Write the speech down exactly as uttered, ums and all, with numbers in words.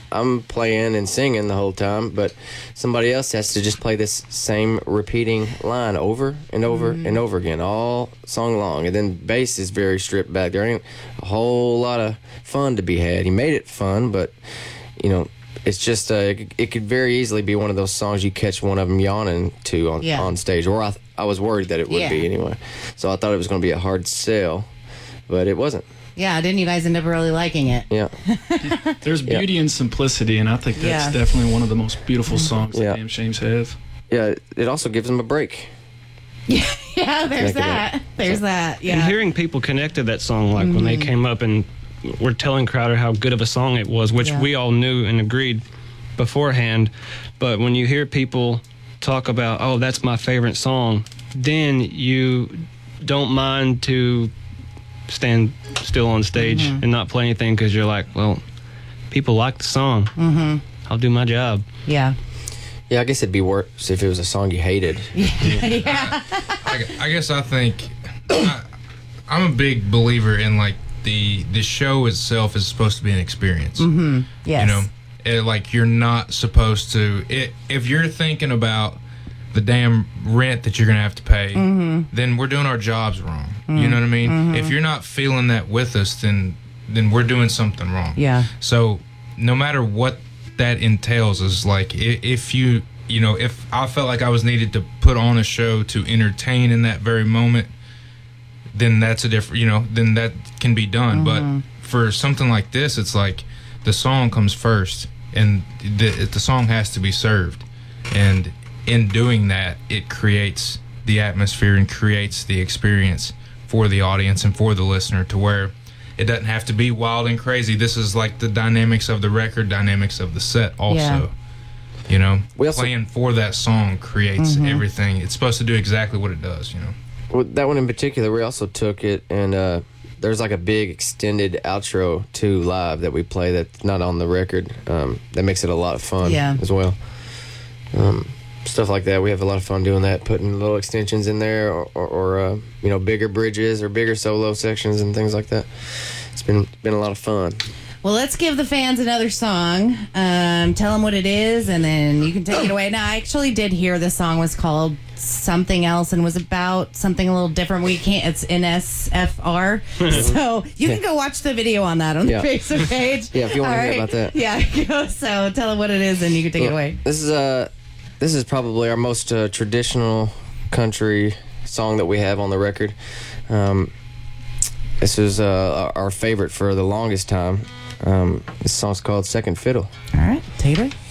I'm playing and singing the whole time, but somebody else has to just play this same repeating line over and over mm-hmm. and over again, all song long. And then bass is very stripped back. There ain't a whole lot of fun to be had. He made it fun, but, you know, it's just, uh, it, it could very easily be one of those songs you catch one of them yawning to on, yeah. on stage, or I, th- I was worried that it would yeah. be anyway. So I thought it was going to be a hard sell, but it wasn't. Yeah, didn't you guys end up really liking it? Yeah. There's beauty yeah. in simplicity, and I think that's yeah. definitely one of the most beautiful songs yeah. that Damn Shames have. Yeah, it also gives them a break. Yeah, yeah there's that. There's that, yeah. And hearing people connect to that song, like mm-hmm. when they came up and were telling Crowder how good of a song it was, which yeah. we all knew and agreed beforehand, but when you hear people talk about, oh, that's my favorite song, then you don't mind to stand still on stage mm-hmm. and not play anything because you're like, well, people like the song. Mm-hmm. I'll do my job. Yeah. Yeah, I guess it'd be worse if it was a song you hated. Yeah. yeah. I, I guess I think I, I'm a big believer in, like, the the show itself is supposed to be an experience. Mm-hmm. Yes. You know, it, like, you're not supposed to, it, if you're thinking about the damn rent that you're going to have to pay, mm-hmm. then we're doing our jobs wrong. Mm-hmm. You know what I mean? Mm-hmm. If you're not feeling that with us, then then we're doing something wrong. Yeah. So no matter what that entails, is like, if you, you know, if I felt like I was needed to put on a show to entertain in that very moment, then that's a different, you know, then that can be done. Mm-hmm. But for something like this, it's like the song comes first, and the, the song has to be served. And in doing that, it creates the atmosphere and creates the experience for the audience and for the listener, to where it doesn't have to be wild and crazy. This is like the dynamics of the record, dynamics of the set also. Yeah. You know, we also, playing for that song creates mm-hmm. everything. It's supposed to do exactly what it does, you know. Well, that one in particular, we also took it, and uh, there's like a big extended outro to live that we play that's not on the record. Um, that makes it a lot of fun yeah. as well. Um, stuff like that, we have a lot of fun doing that, putting little extensions in there, or, or, or uh, you know, bigger bridges or bigger solo sections and things like that. It's been been a lot of fun. Well, let's give the fans another song. Um, tell them what it is, and then you can take it away. Now, I actually did hear the song was called something else and was about something a little different. We can't. It's N S F R, so you can go watch the video on that on yeah. the Facebook page. Yeah, if you want All to right. hear about that. Yeah, go. So tell them what it is, and you can take well, it away. This is a. Uh, This is probably our most uh, traditional country song that we have on the record. Um, this is uh, our favorite for the longest time. Um, this song's called Second Fiddle. All right, take it away.